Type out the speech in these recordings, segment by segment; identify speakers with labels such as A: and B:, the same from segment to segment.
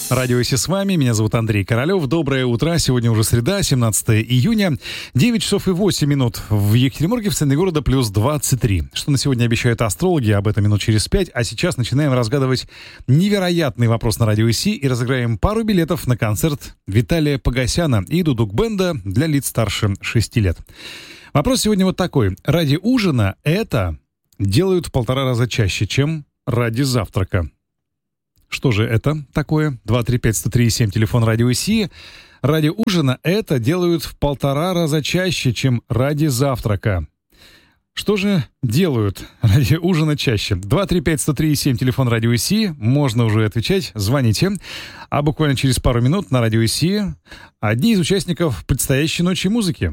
A: Радио Си с вами, меня зовут Андрей Королёв. Доброе утро, сегодня уже среда, 17 июня, 9 часов и 8 минут в Екатеринбурге, в центре города плюс 23. Что на сегодня обещают астрологи, об этом минут через 5, а сейчас начинаем разгадывать невероятный вопрос на Радио Си и разыграем пару билетов на концерт Виталия Погосяна и Дудук-бенда для лиц старше 6 лет. Вопрос сегодня вот такой. Ради ужина это делают в 1,5 раза чаще, чем ради завтрака. Что же это такое? 235-103-7, телефон Радио Си. Ради ужина это делают в 1,5 раза чаще, чем ради завтрака. Что же делают ради ужина чаще? 235-103-7, телефон Радио Си. Можно уже отвечать, звоните. А буквально через пару минут на Радио Си одни из участников предстоящей ночи музыки.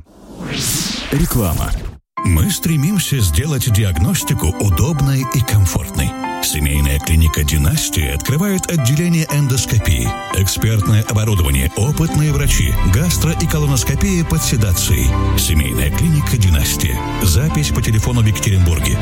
B: Реклама. Мы стремимся сделать диагностику удобной и комфортной. Семейная клиника «Династия» открывает отделение эндоскопии, экспертное оборудование, опытные врачи, гастро- и колоноскопия под седацией. Семейная клиника «Династия». Запись по телефону в Екатеринбурге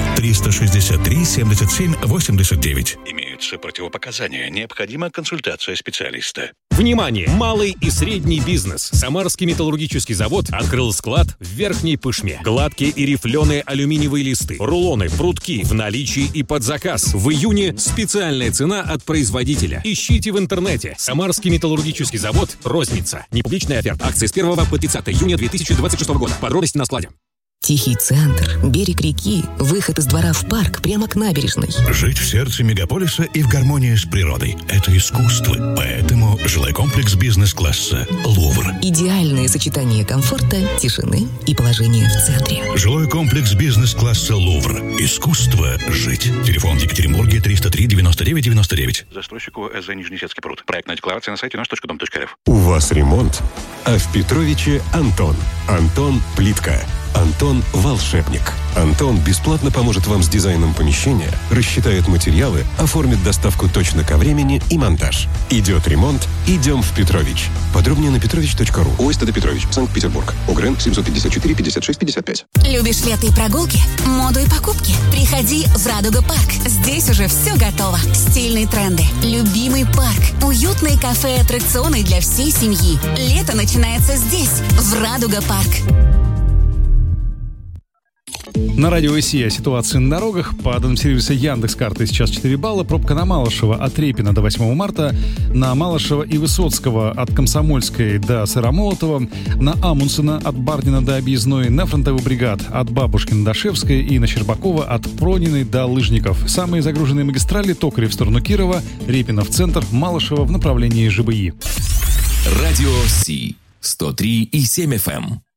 B: 363 77 89. Имеются противопоказания. Необходима консультация специалиста.
C: Внимание! Малый и средний бизнес. Самарский металлургический завод открыл склад в Верхней Пышме. Гладкие и рифленые алюминиевые листы, рулоны, прутки в наличии и под заказ. В июне специальная цена от производителя. Ищите в интернете. Самарский металлургический завод. Розница. Непубличная оферта. Акции с 1 по 30 июня 2026 года. Подробности на складе.
D: Тихий центр, берег реки, выход из двора в парк прямо к набережной.
B: Жить в сердце мегаполиса и в гармонии с природой – это искусство. Поэтому жилой комплекс бизнес-класса «Лувр».
D: Идеальное сочетание комфорта, тишины и положения в центре.
B: Жилой комплекс бизнес-класса «Лувр». Искусство жить. Телефон в Екатеринбурге 303 99 99. Застройщику СЗ Нижнесецкий пруд. Проектная декларация на сайте наш.дом.рф.
E: У вас ремонт, а в Петровиче Антон. Антон Плитка. Антон – волшебник. Антон бесплатно поможет вам с дизайном помещения, рассчитает материалы, оформит доставку точно ко времени и монтаж. Идет ремонт, идем в Петрович. Подробнее на petrovich.ru. ОСТД Петрович, Санкт-Петербург. УГРН 754 56 55.
F: Любишь лето и прогулки? Моду и покупки? Приходи в Радуга Парк. Здесь уже все готово. Стильные тренды, любимый парк, уютные кафе и аттракционы для всей семьи. Лето начинается здесь, в Радуга Парк.
A: На Радио Си о ситуации на дорогах. По данным сервиса Яндекс.Карты сейчас 4 балла. Пробка на Малышева от Репина до 8 марта. На Малышева и Высоцкого от Комсомольской до Сыромолотова. На Амундсена от Бардина до Объездной. На Фронтовой бригад от Бабушкина до Шевской. И на Щербакова от Прониной до Лыжников. Самые загруженные магистрали: Токарев в сторону Кирова, Репина в центр, Малышева в направлении ЖБИ.
G: Радио Си 103,7 FM.